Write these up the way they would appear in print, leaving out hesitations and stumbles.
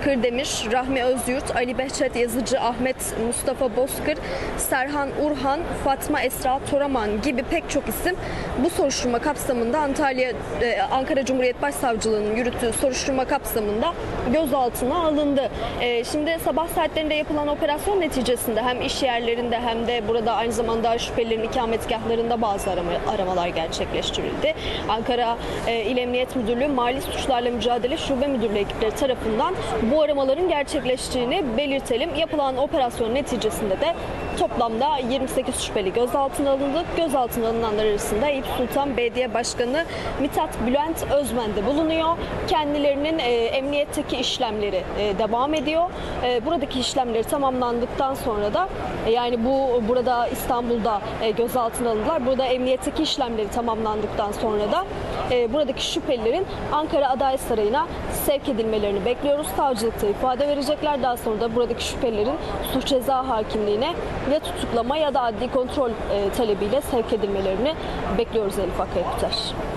Kırdemir, Rahmi Özyurt, Ali Behçet Yazıcı, Ahmet Mustafa Bozkır, Serhan Urhan, Fatma Esra Toraman gibi pek çok isim bu soruşturma kapsamında Ankara Cumhuriyet Başsavcılığı'nın yürüttüğü soruşturma kapsamında gözaltına alındı. Şimdi sabah saatlerinde yapılan operasyon neticesinde hem iş yerlerinde hem de burada aynı zamanda şüphelilerin ikametgahlarında bazı aramalar gerçekleştirildi. Ankara İl Emniyet Müdürlüğü Mali Suçlarla Mücadele Şube Müdürlüğü ekipleri tarafından bu aramaların gerçekleştiğini belirtelim. Yapılan operasyon neticesinde de toplamda 28 şüpheli gözaltına alındı. Gözaltına alınanlar arasında Eyüp Sultan Belediye Başkanı Mithat Bülent Özmen de bulunuyor. Kendilerinin emniyetteki işlemleri devam ediyor. Buradaki işlemleri tamamlandıktan sonra da yani burada İstanbul'da gözaltına alındılar. Burada emniyetteki işlemleri tamamlandıktan sonra da buradaki şüphelilerin Ankara Adalet Sarayı'na sevk edilmelerini bekliyoruz. Savcılıkta ifade verecekler. Daha sonra da buradaki şüphelilerin suç ceza hakimliğine ya tutuklama ya da adli kontrol talebiyle sevk edilmelerini bekliyoruz Elif Akkaya.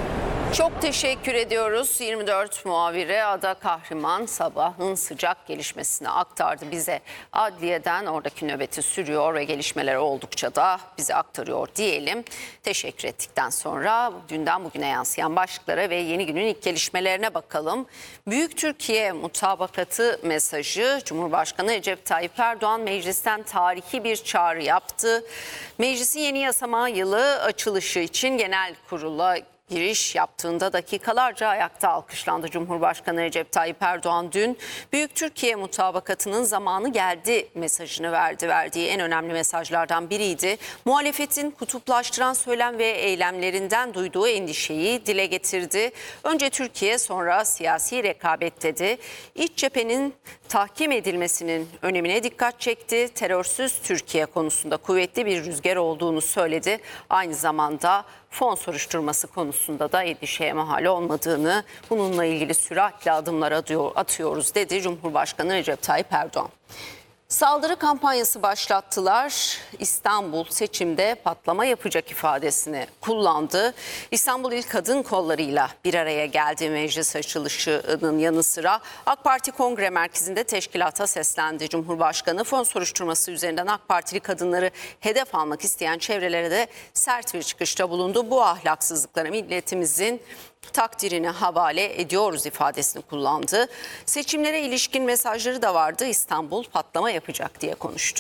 Çok teşekkür ediyoruz. 24 muhabiri Ada Kahraman sabahın sıcak gelişmesini aktardı bize. Adliyeden oradaki nöbeti sürüyor ve gelişmeler oldukça da bize aktarıyor diyelim. Teşekkür ettikten sonra dünden bugüne yansıyan başlıklara ve yeni günün ilk gelişmelerine bakalım. Büyük Türkiye mutabakatı mesajı. Cumhurbaşkanı Recep Tayyip Erdoğan meclisten tarihi bir çağrı yaptı. Meclisin yeni yasama yılı açılışı için genel kurula giriş yaptığında dakikalarca ayakta alkışlandı. Cumhurbaşkanı Recep Tayyip Erdoğan dün Büyük Türkiye mutabakatının zamanı geldi mesajını verdi. Verdiği en önemli mesajlardan biriydi. Muhalefetin kutuplaştıran söylem ve eylemlerinden duyduğu endişeyi dile getirdi. Önce Türkiye, sonra siyasi rekabet dedi. İç cephenin tahkim edilmesinin önemine dikkat çekti. Terörsüz Türkiye konusunda kuvvetli bir rüzgar olduğunu söyledi. Aynı zamanda fon soruşturması konusunda da endişeye mahal olmadığını, bununla ilgili süratle adımlar atıyoruz dedi Cumhurbaşkanı Recep Tayyip Erdoğan. Saldırı kampanyası başlattılar. İstanbul seçimde patlama yapacak ifadesini kullandı. İstanbul İl Kadın Kolları'yla bir araya geldi meclis açılışının yanı sıra. AK Parti Kongre Merkezi'nde teşkilata seslendi Cumhurbaşkanı. Fon soruşturması üzerinden AK Partili kadınları hedef almak isteyen çevrelere de sert bir çıkışta bulundu. Bu ahlaksızlıklara milletimizin takdirini havale ediyoruz ifadesini kullandı. Seçimlere ilişkin mesajları da vardı. İstanbul patlama yapacak diye konuştu.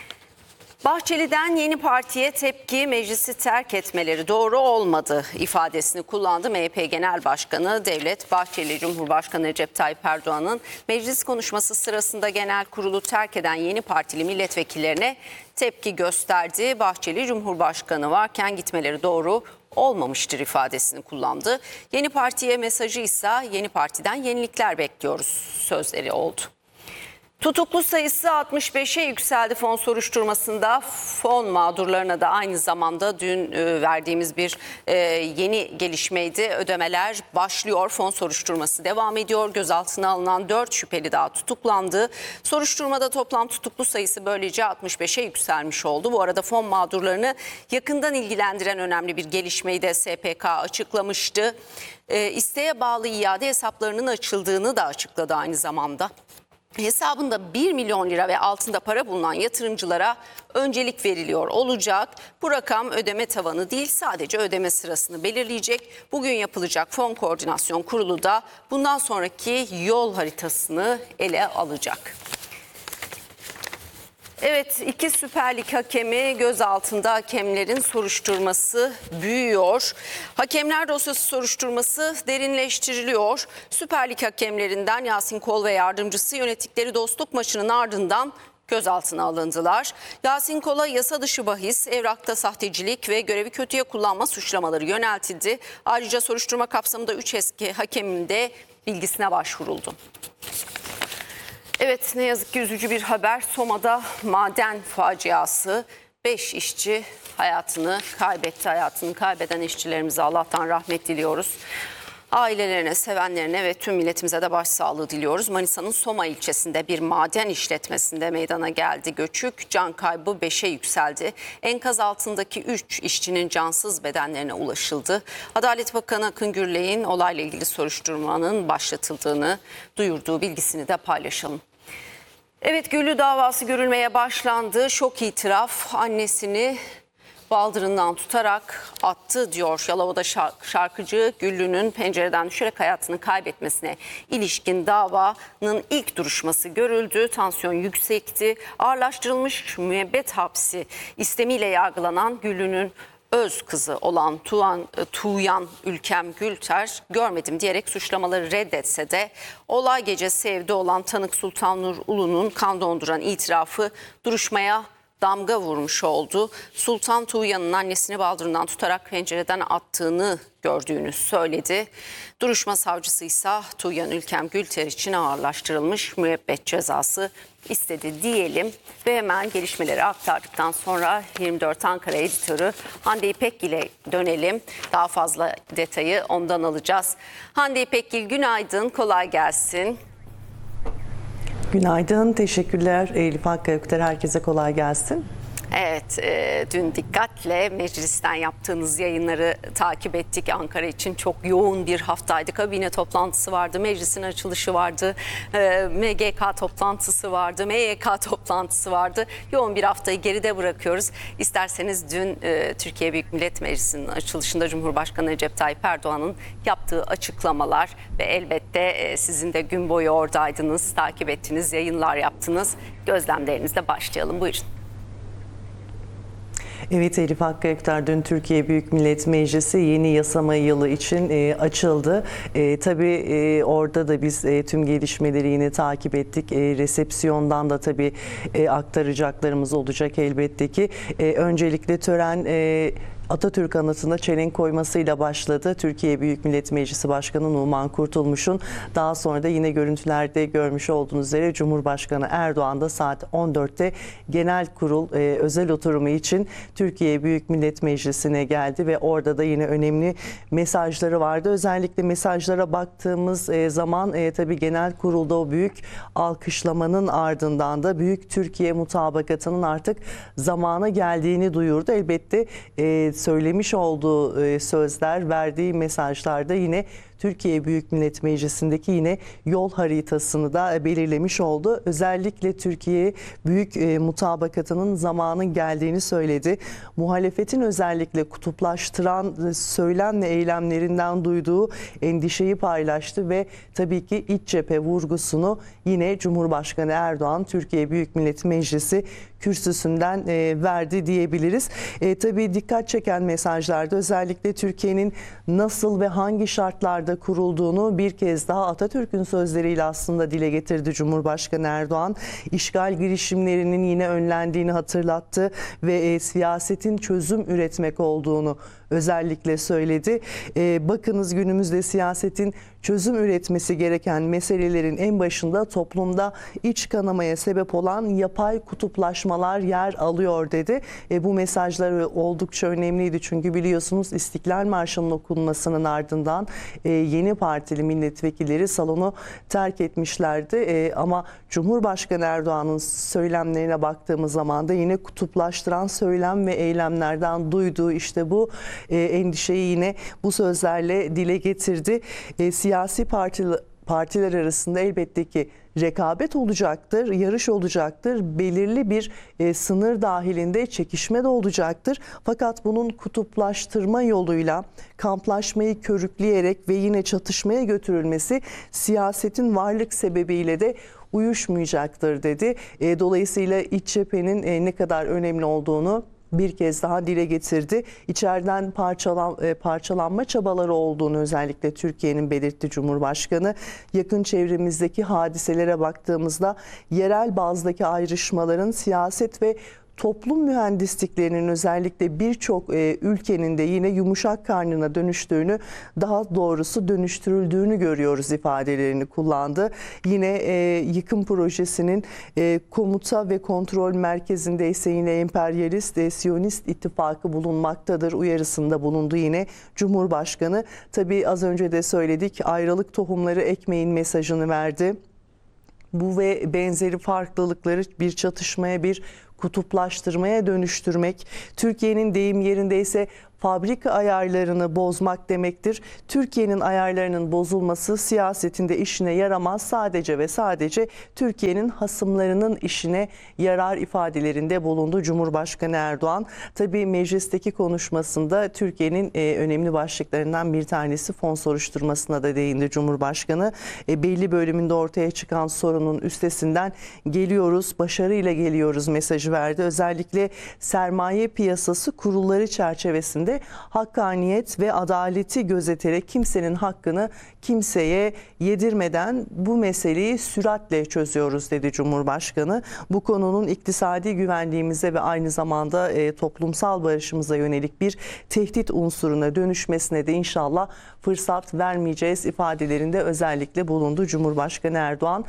Bahçeli'den yeni partiye tepki, meclisi terk etmeleri doğru olmadı ifadesini kullandı. MHP Genel Başkanı Devlet Bahçeli, Cumhurbaşkanı Recep Tayyip Erdoğan'ın meclis konuşması sırasında genel kurulu terk eden yeni partili milletvekillerine tepki gösterdi. Bahçeli, Cumhurbaşkanı varken gitmeleri doğru olmamıştır ifadesini kullandı. Yeni partiye mesajı ise yeni partiden yenilikler bekliyoruz sözleri oldu. Tutuklu sayısı 65'e yükseldi fon soruşturmasında. Fon mağdurlarına da aynı zamanda dün verdiğimiz bir yeni gelişmeydi. Ödemeler başlıyor. Fon soruşturması devam ediyor. Gözaltına alınan 4 şüpheli daha tutuklandı. Soruşturmada toplam tutuklu sayısı böylece 65'e yükselmiş oldu. Bu arada fon mağdurlarını yakından ilgilendiren önemli bir gelişmeyi de SPK açıklamıştı. İsteğe bağlı iade hesaplarının açıldığını da açıkladı aynı zamanda. Hesabında 1 milyon lira ve altında para bulunan yatırımcılara öncelik veriliyor olacak. Bu rakam ödeme tavanı değil, sadece ödeme sırasını belirleyecek. Bugün yapılacak Fon Koordinasyon Kurulu da bundan sonraki yol haritasını ele alacak. Evet, 2 Süper Lig hakemi gözaltında, hakemlerin soruşturması büyüyor. Hakemler dosyası soruşturması derinleştiriliyor. Süper Lig hakemlerinden Yasin Kol ve yardımcısı yönettikleri dostluk maçının ardından gözaltına alındılar. Yasin Kol'a yasa dışı bahis, evrakta sahtecilik ve görevi kötüye kullanma suçlamaları yöneltildi. Ayrıca soruşturma kapsamında 3 eski hakemin de bilgisine başvuruldu. Evet, ne yazık ki üzücü bir haber. Soma'da maden faciası. 5 işçi hayatını kaybetti. Hayatını kaybeden işçilerimize Allah'tan rahmet diliyoruz. Ailelerine, sevenlerine ve tüm milletimize de başsağlığı diliyoruz. Manisa'nın Soma ilçesinde bir maden işletmesinde meydana geldi göçük. Can kaybı 5'e yükseldi. Enkaz altındaki 3 işçinin cansız bedenlerine ulaşıldı. Adalet Bakanı Akın Gürley'in olayla ilgili soruşturmanın başlatıldığını duyurduğu bilgisini de paylaşalım. Evet, Güllü davası görülmeye başlandı. Şok itiraf, annesini baldırından tutarak attı diyor. Yalova'da şarkıcı Güllü'nün pencereden düşerek hayatını kaybetmesine ilişkin davanın ilk duruşması görüldü. Tansiyon yüksekti. Ağırlaştırılmış müebbet hapsi istemiyle yargılanan Güllü'nün öz kızı olan Tuğyan Ülkem Gülter görmedim diyerek suçlamaları reddetse de olay gecesi evde olan tanık Sultan Nur Ulu'nun kan donduran itirafı duruşmaya damga vurmuş oldu. Sultan Tuğyan'ın annesini baldırından tutarak pencereden attığını gördüğünü söyledi. Duruşma savcısı ise Tuğyan Ülkem Gülter için ağırlaştırılmış müebbet cezası istedi diyelim. Ve hemen gelişmeleri aktardıktan sonra 24 Ankara editörü Hande İpekgil'e dönelim. Daha fazla detayı ondan alacağız. Hande İpekgil, günaydın, kolay gelsin. Günaydın, teşekkürler Elif Hakkı Ökter. Herkese kolay gelsin. Evet, dün dikkatle meclisten yaptığınız yayınları takip ettik. Ankara için çok yoğun bir haftaydı. Kabine toplantısı vardı, meclisin açılışı vardı, MGK toplantısı vardı, MYK toplantısı vardı. Yoğun bir haftayı geride bırakıyoruz. İsterseniz dün Türkiye Büyük Millet Meclisi'nin açılışında Cumhurbaşkanı Recep Tayyip Erdoğan'ın yaptığı açıklamalar ve elbette sizin de gün boyu oradaydınız, takip ettiniz, yayınlar yaptınız. Gözlemlerinizle başlayalım. Buyurun. Evet Elif Hakkı Ökter, dün Türkiye Büyük Millet Meclisi yeni yasama yılı için açıldı. Tabii orada da biz tüm gelişmeleri yine takip ettik. Resepsiyondan da tabii aktaracaklarımız olacak elbette ki. Öncelikle tören Atatürk anıtına çelenk koymasıyla başladı. Türkiye Büyük Millet Meclisi Başkanı Numan Kurtulmuş'un, daha sonra da yine görüntülerde görmüş olduğunuz üzere Cumhurbaşkanı Erdoğan da saat 14'te genel kurul özel oturumu için Türkiye Büyük Millet Meclisi'ne geldi ve orada da yine önemli mesajları vardı. Özellikle mesajlara baktığımız zaman tabii genel kurulda o büyük alkışlamanın ardından da Büyük Türkiye Mutabakatı'nın artık zamanı geldiğini duyurdu. Elbette söylemiş olduğu sözler, verdiği mesajlarda yine Türkiye Büyük Millet Meclisi'ndeki yine yol haritasını da belirlemiş oldu. Özellikle Türkiye Büyük Mutabakatı'nın zamanın geldiğini söyledi. Muhalefetin özellikle kutuplaştıran söylem ve eylemlerinden duyduğu endişeyi paylaştı ve tabii ki iç cephe vurgusunu yine Cumhurbaşkanı Erdoğan Türkiye Büyük Millet Meclisi kürsüsünden verdi diyebiliriz. Tabii dikkat çeken mesajlarda özellikle Türkiye'nin nasıl ve hangi şartlarda kurulduğunu bir kez daha Atatürk'ün sözleriyle aslında dile getirdi Cumhurbaşkanı Erdoğan. İşgal girişimlerinin yine önlendiğini hatırlattı ve siyasetin çözüm üretmek olduğunu özellikle söyledi. Bakınız, günümüzde siyasetin çözüm üretmesi gereken meselelerin en başında toplumda iç kanamaya sebep olan yapay kutuplaşmalar yer alıyor dedi. Bu mesajlar oldukça önemliydi çünkü biliyorsunuz İstiklal Marşı'nın okunmasının ardından yeni partili milletvekilleri salonu terk etmişlerdi. Ama Cumhurbaşkanı Erdoğan'ın söylemlerine baktığımız zaman da yine kutuplaştıran söylem ve eylemlerden duyduğu işte bu endişeyi yine bu sözlerle dile getirdi. Siyasi partiler arasında elbette ki rekabet olacaktır, yarış olacaktır, belirli bir sınır dahilinde çekişme de olacaktır. Fakat bunun kutuplaştırma yoluyla kamplaşmayı körükleyerek ve yine çatışmaya götürülmesi siyasetin varlık sebebiyle de uyuşmayacaktır dedi. Dolayısıyla iç cephenin ne kadar önemli olduğunu bir kez daha dile getirdi. İçeriden parçalanma çabaları olduğunu özellikle Türkiye'nin belirtti Cumhurbaşkanı. Yakın çevremizdeki hadiselere baktığımızda yerel bazdaki ayrışmaların siyaset ve toplum mühendisliklerinin özellikle birçok ülkenin de yine yumuşak karnına dönüştüğünü, daha doğrusu dönüştürüldüğünü görüyoruz ifadelerini kullandı. Yine yıkım projesinin komuta ve kontrol merkezinde ise yine emperyalist, Siyonist ittifakı bulunmaktadır uyarısında bulundu yine Cumhurbaşkanı. Tabii az önce de söyledik, ayrılık tohumları ekmeğin mesajını verdi. Bu ve benzeri farklılıkları bir çatışmaya, bir kutuplaştırmaya dönüştürmek, Türkiye'nin deyim yerindeyse fabrika ayarlarını bozmak demektir. Türkiye'nin ayarlarının bozulması siyasetinde işine yaramaz. Sadece ve sadece Türkiye'nin hasımlarının işine yarar ifadelerinde bulundu Cumhurbaşkanı Erdoğan. Tabii meclisteki konuşmasında Türkiye'nin önemli başlıklarından bir tanesi fon soruşturmasına da değindi Cumhurbaşkanı. Belli bölümünde ortaya çıkan sorunun üstesinden geliyoruz, başarıyla geliyoruz mesajı verdi. Özellikle sermaye piyasası kurulları çerçevesinde hakkaniyet ve adaleti gözeterek kimsenin hakkını kimseye yedirmeden bu meseleyi süratle çözüyoruz dedi Cumhurbaşkanı. Bu konunun iktisadi güvenliğimize ve aynı zamanda toplumsal barışımıza yönelik bir tehdit unsuruna dönüşmesine de inşallah fırsat vermeyeceğiz ifadelerinde özellikle bulundu Cumhurbaşkanı Erdoğan.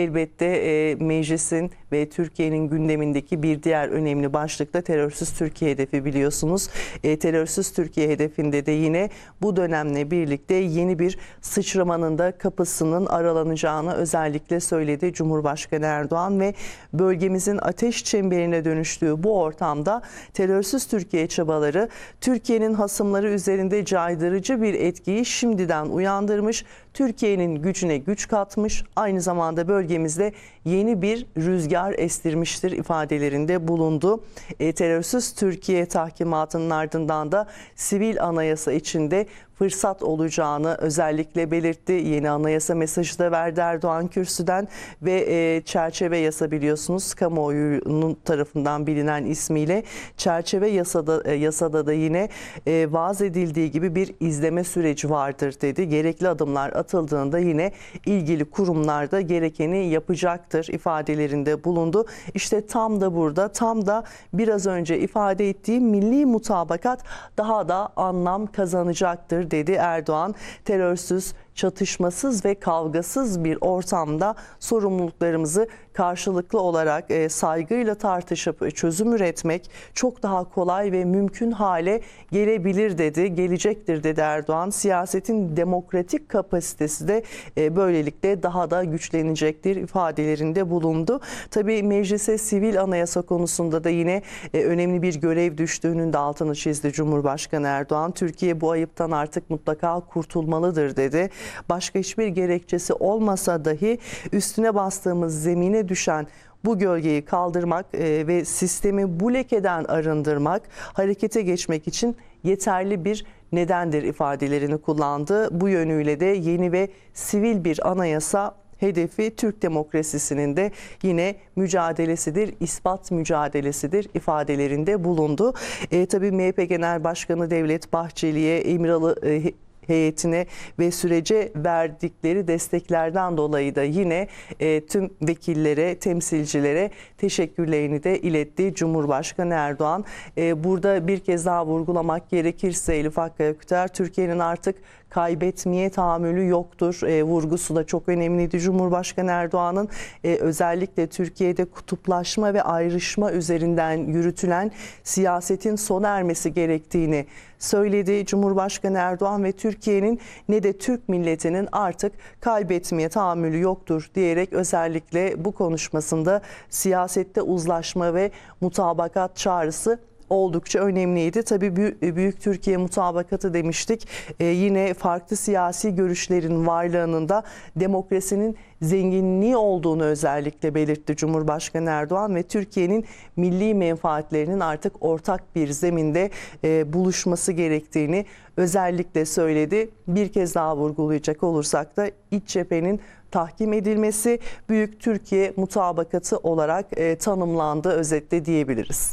Elbette meclisin ve Türkiye'nin gündemindeki bir diğer önemli başlık da terörsüz Türkiye hedefi biliyorsunuz. Terörsüz Türkiye hedefinde de yine bu dönemle birlikte yeni bir sıçramanın da kapısının aralanacağını özellikle söyledi Cumhurbaşkanı Erdoğan ve bölgemizin ateş çemberine dönüştüğü bu ortamda terörsüz Türkiye çabaları Türkiye'nin hasımları üzerinde caydırıcı bir etkiyi şimdiden uyandırmış, Türkiye'nin gücüne güç katmış, aynı zamanda bölgemizde yeni bir rüzgar estirmiştir ifadelerinde bulundu. Terörsüz Türkiye tahkimatının ardından da sivil anayasa içinde fırsat olacağını özellikle belirtti. Yeni anayasa mesajı da verdi Erdoğan kürsüden ve çerçeve yasa biliyorsunuz kamuoyunun tarafından bilinen ismiyle çerçeve yasada da yine vaaz edildiği gibi bir izleme süreci vardır dedi. Gerekli adımlar atıldığında yine ilgili kurumlarda gerekeni yapacaktır ifadelerinde bulundu. İşte tam da burada, tam da biraz önce ifade ettiğim milli mutabakat daha da anlam kazanacaktır dedi Erdoğan. Terörsüz, çatışmasız ve kavgasız bir ortamda sorumluluklarımızı karşılıklı olarak saygıyla tartışıp çözüm üretmek çok daha kolay ve mümkün hale gelebilir dedi, gelecektir dedi Erdoğan. Siyasetin demokratik kapasitesi de böylelikle daha da güçlenecektir ifadelerinde bulundu. Tabii meclise sivil anayasa konusunda da yine önemli bir görev düştüğünün de altını çizdi Cumhurbaşkanı Erdoğan. Türkiye bu ayıptan artık mutlaka kurtulmalıdır dedi. Başka hiçbir gerekçesi olmasa dahi üstüne bastığımız zemine düşen bu gölgeyi kaldırmak ve sistemi bu lekeden arındırmak, harekete geçmek için yeterli bir nedendir ifadelerini kullandı. Bu yönüyle de yeni ve sivil bir anayasa hedefi Türk demokrasisinin de yine mücadelesidir, ispat mücadelesidir ifadelerinde bulundu. Tabii MHP Genel Başkanı Devlet Bahçeli'ye, İmralı heyetine ve sürece verdikleri desteklerden dolayı da yine tüm vekillere, temsilcilere teşekkürlerini de iletti Cumhurbaşkanı Erdoğan. Burada bir kez daha vurgulamak gerekirse Elif Hakkı Ökter, Türkiye'nin artık kaybetmeye tahammülü yoktur vurgusu da çok önemliydi Cumhurbaşkanı Erdoğan'ın. Özellikle Türkiye'de kutuplaşma ve ayrışma üzerinden yürütülen siyasetin sona ermesi gerektiğini söyledi Cumhurbaşkanı Erdoğan ve Türkiye'nin ne de Türk milletinin artık kaybetmeye tahammülü yoktur diyerek özellikle bu konuşmasında siyasette uzlaşma ve mutabakat çağrısı oldukça önemliydi. Tabii Büyük Türkiye mutabakatı demiştik. Yine farklı siyasi görüşlerin varlığının da demokrasinin zenginliği olduğunu özellikle belirtti Cumhurbaşkanı Erdoğan ve Türkiye'nin milli menfaatlerinin artık ortak bir zeminde buluşması gerektiğini özellikle söyledi. Bir kez daha vurgulayacak olursak da iç cephenin tahkim edilmesi Büyük Türkiye mutabakatı olarak tanımlandı özetle diyebiliriz.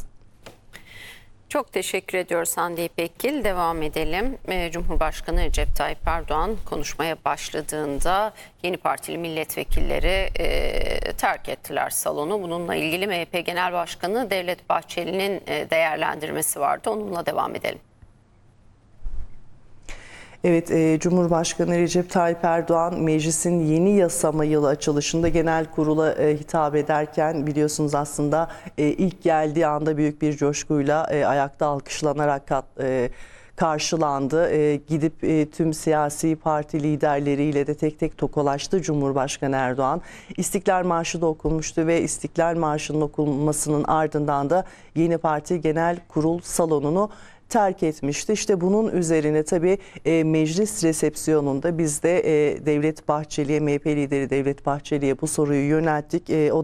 Çok teşekkür ediyoruz Hande İpekgil. Devam edelim. Cumhurbaşkanı Recep Tayyip Erdoğan konuşmaya başladığında yeni partili milletvekilleri terk ettiler salonu. Bununla ilgili MHP Genel Başkanı Devlet Bahçeli'nin değerlendirmesi vardı. Onunla devam edelim. Evet, Cumhurbaşkanı Recep Tayyip Erdoğan meclisin yeni yasama yılı açılışında genel kurula hitap ederken biliyorsunuz aslında ilk geldiği anda büyük bir coşkuyla ayakta alkışlanarak karşılandı. Gidip tüm siyasi parti liderleriyle de tek tek tokalaştı Cumhurbaşkanı Erdoğan. İstiklal Marşı da okunmuştu ve İstiklal Marşı'nın okunmasının ardından da yeni parti genel kurul salonunu terk etmişti. İşte bunun üzerine tabii meclis resepsiyonunda biz de Devlet Bahçeli'ye, MHP lideri Devlet Bahçeli'ye bu soruyu yönelttik. O